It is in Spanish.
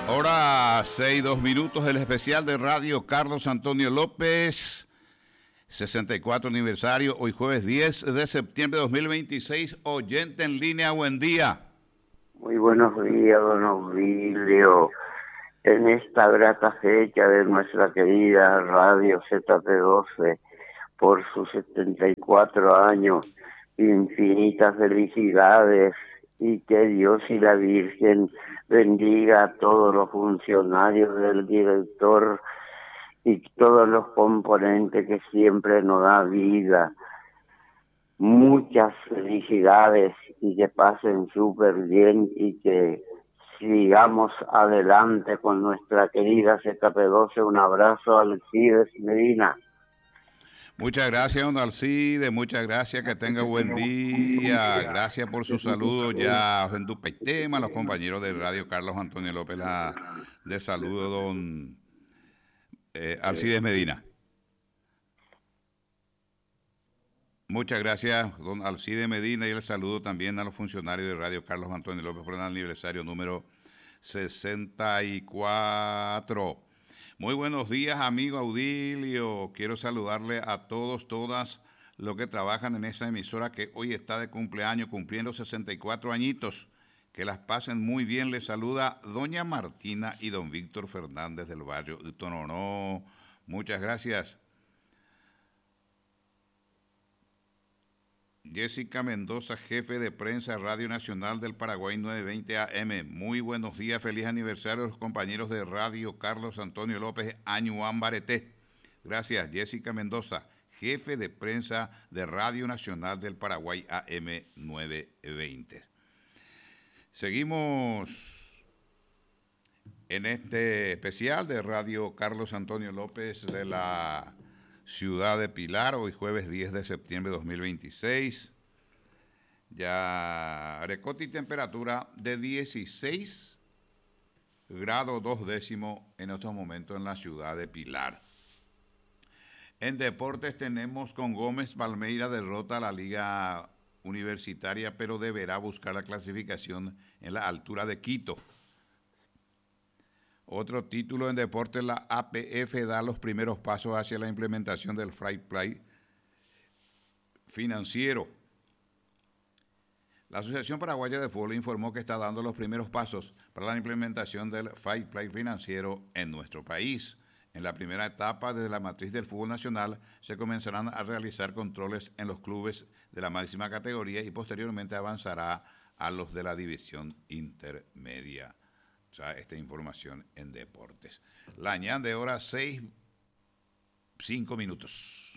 Hora 6:02, el especial de Radio Carlos Antonio López, 64 aniversario, hoy jueves 10 de septiembre de 2026. Oyente en línea, buen día. Muy buenos días, don Auxilio. En esta grata fecha de nuestra querida Radio ZP12, por sus 74 años, infinitas felicidades, y que Dios y la Virgen bendiga a todos los funcionarios del director y todos los componentes que siempre nos da vida. Muchas felicidades y que pasen súper bien y que sigamos adelante con nuestra querida ZP12. Un abrazo, Alcides Medina. Muchas gracias, don Alcide, muchas gracias, que tenga buen día. Gracias por su saludo ya en Dupeitema, los compañeros de Radio Carlos Antonio López, de saludo, don Alcides Medina. Muchas gracias, don Alcide Medina, y el saludo también a los funcionarios de Radio Carlos Antonio López por el aniversario número 64. Muy buenos días, amigo Audilio. Quiero saludarle a todos, todas los que trabajan en esa emisora que hoy está de cumpleaños, cumpliendo 64 añitos. Que las pasen muy bien. Les saluda doña Martina y don Víctor Fernández del barrio Utononó. Muchas gracias. Jessica Mendoza, jefe de prensa Radio Nacional del Paraguay 920 AM. Muy buenos días, feliz aniversario a los compañeros de Radio Carlos Antonio López, Añuán Bareté. Gracias, Jessica Mendoza, jefe de prensa de Radio Nacional del Paraguay AM 920. Seguimos en este especial de Radio Carlos Antonio López de la ciudad de Pilar, hoy jueves 10 de septiembre de 2026. Ya recote y temperatura de 16 grados 2 décimos en estos momentos en la ciudad de Pilar. En deportes tenemos con Gómez Palmeira derrota a la Liga Universitaria, pero deberá buscar la clasificación en la altura de Quito. Otro título en deportes, la APF da los primeros pasos hacia la implementación del Fair Play financiero. La Asociación Paraguaya de Fútbol informó que está dando los primeros pasos para la implementación del Fair Play financiero en nuestro país. En la primera etapa, desde la matriz del fútbol nacional, se comenzarán a realizar controles en los clubes de la máxima categoría y posteriormente avanzará a los de la división intermedia. O sea, esta información en deportes. La ñan de hora 6:05.